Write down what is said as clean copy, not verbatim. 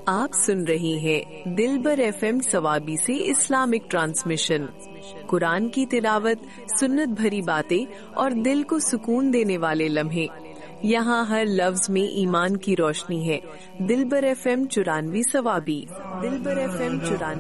आप सुन रही हैं दिलबर एफएम सवाबी से इस्लामिक ट्रांसमिशन। कुरान की तिलावत, सुन्नत भरी बातें और दिल को सुकून देने वाले लम्हे। यहाँ हर लफ्ज में ईमान की रोशनी है। दिलबर एफएम 94 सवाबी। दिलबर एफएम 94